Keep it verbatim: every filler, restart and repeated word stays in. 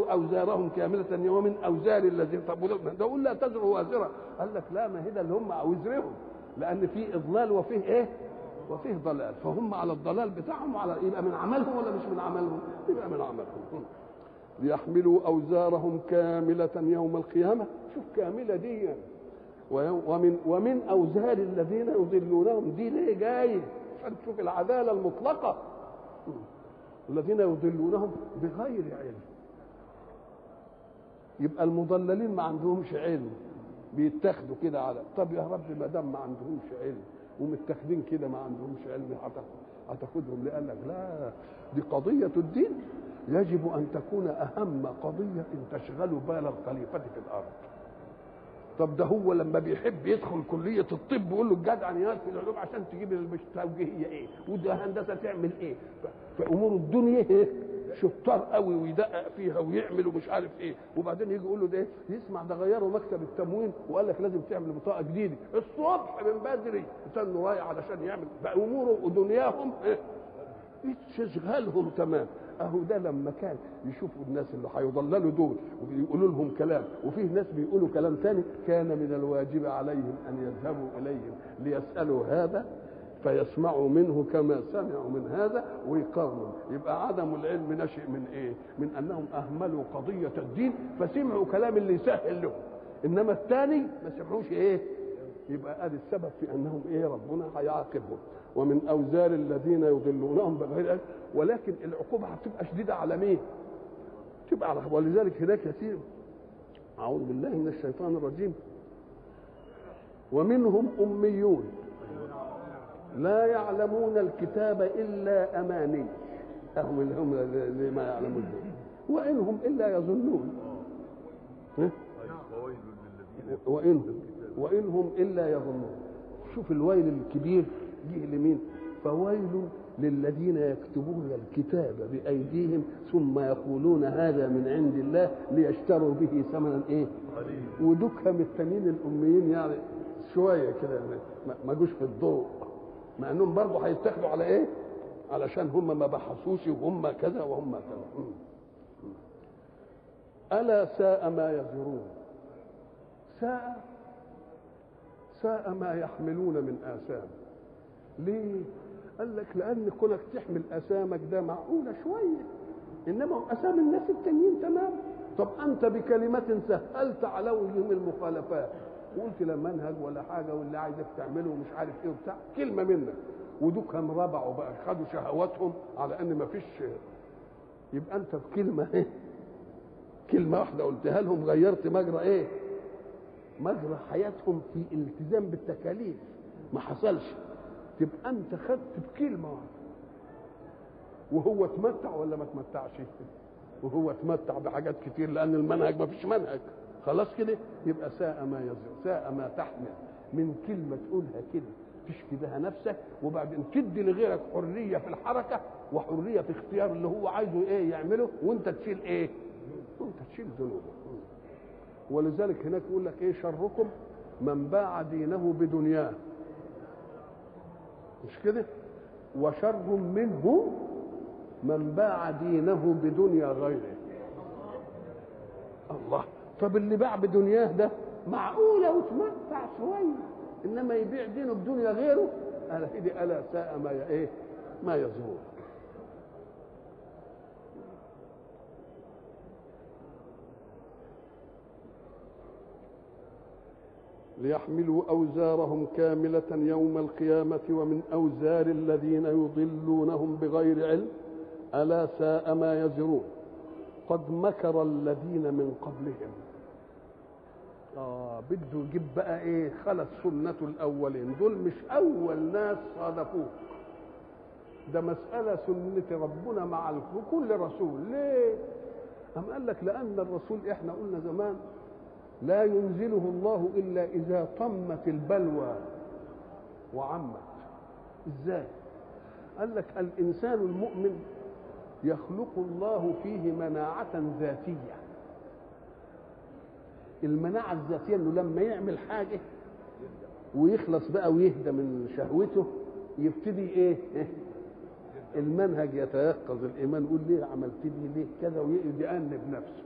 يحملوا اوزارهم كامله ومن اوزار الذين. طب ده يقول لا تزر وازره، قال لك لا، ما هي ده اللي هم اوزرهم، لان في اضلال وفيه ايه؟ وفيه ضلال، فهم على الضلال بتاعهم، وعلى يبقى من عملهم ولا مش من عملهم؟ يبقى من عملهم. ليحملوا اوزارهم كامله يوم القيامه. شوف كامله دي يعني. ومن ومن اوزار الذين يضلونهم، دي ليه جاي؟ عشان تشوف العداله المطلقه. الذين يضلونهم بغير علم، يبقى المضللين ما عندهمش علم، بيتاخدوا كده على طب يا رب ما دام ما عندهمش علم ومتاخدين كده ما عندهمش علم هتاخدهم ليه؟ قال لك لا، دي قضيه الدين يجب ان تكون اهم قضيه تشغل بال الخليفه في الارض. طب ده هو لما بيحب يدخل كليه الطب يقول له الجدعنيات في العلوم عشان تجيب التوجيهيه ايه، وده هندسه تعمل ايه، فامور الدنيا ايه شطار قوي ويدقق فيها ويعمل ومش عارف ايه، وبعدين يجي يقول له ده يسمع ده غيروا مكتب التموين وقال لك لازم تعمل بطاقه جديده الصبح من بدري، استنوا رايح علشان يعمل بقى اموره ودنياهم ايه تشغلهم تمام. اهو ده لما كان يشوفوا الناس اللي هيضللوا دول ويقولوا لهم كلام وفيه ناس بيقولوا كلام تاني، كان من الواجب عليهم ان يذهبوا اليهم ليسالوا هذا فيسمعوا منه كما سمعوا من هذا ويقارنوا. يبقى عدم العلم نشئ من ايه؟ من انهم اهملوا قضيه الدين فسمعوا كلام اللي يسهل لهم، انما الثاني ما سمعوش ايه. يبقى ادي السبب في انهم ايه ربنا هيعاقبهم. ومن اوزار الذين يضلونهم بغير علم، ولكن العقوبه هتبقى شديده على مين؟ تبقى على، ولذلك هناك كثير. اعوذ بالله من الشيطان الرجيم. ومنهم اميون لا يعلمون الكتاب الا اماني، هم اللي هم اللي ما يعلمون وانهم الا يظنون. وانهم وانهم الا يظنون. شوف الويل الكبير جه لمين؟ فويل للذين يكتبون الكتاب بايديهم ثم يقولون هذا من عند الله ليشتروا به ثمنا ايه؟ ودكهم التانيين الاميين يعني شويه كده ما جوش في الضوء، مع انهم برضه هيتاخدوا على ايه؟ علشان هم ما بحثوش وهم كذا وهم كذا. الا ساء ما يزرون. ساء ساء ما يحملون من آثام. ليه؟ قال لك لأن كونك تحمل آثامك ده معقولة شوية، إنما آثام الناس التانيين تمام. طب أنت بكلمة سهلت عليهم المخالفات وقلت لا منهج ولا حاجة واللي عايزك تعمله ومش عارف إيه وبتاع، كلمة منك ودوكهم ربعوا بقى خدوا شهواتهم على أن ما فيش. يبقى أنت بكلمة إيه؟ كلمة واحدة قلتها لهم غيرت مجرى إيه؟ مجرى حياتهم في الالتزام بالتكاليف، ما حصلش. تبقى انت خدت بكلمه واحده وهو اتمتع ولا ما اتمتعش؟ وهو اتمتع بحاجات كتير لان المنهج ما فيش منهج خلاص كده. يبقى ساء ما يزر، ساء ما تحمل من كلمه تقولها كده تشفي بها نفسك وبعدين تدي لغيرك حريه في الحركه وحريه في اختيار اللي هو عايزه ايه يعمله، وانت تشيل ايه؟ وانت تشيل ذنوبه. ولذلك هناك يقول لك ايه؟ شركم من باع دينه بدنياه، مش كده؟ وشر منه من باع دينه بدنيا غيره. الله. طب اللي باع بدنياه ده معقوله وتمتع شويه، انما يبيع دينه بدنيا غيره، الا كده الا ساء ما ايه ما يزور. ليحملوا أوزارهم كاملة يوم القيامة ومن أوزار الذين يضلونهم بغير علم ألا ساء ما يزرون. قد مكر الذين من قبلهم. آه بده يجيب بقى إيه؟ خلت سنة الأولين، دول مش أول ناس صادفوه، ده مسألة سنة ربنا مع كل رسول. ليه؟ أم قال لك لأن الرسول إحنا قلنا زمان لا ينزله الله إلا إذا طمت البلوى وعمت. إزاي؟ قال لك الإنسان المؤمن يخلق الله فيه مناعة ذاتية. المناعة الذاتية إنه لما يعمل حاجة ويخلص بقى ويهدى من شهوته يبتدي إيه؟ المنهج يتيقظ، الإيمان يقول ليه عملت لي ليه كذا ويأنب نفسه.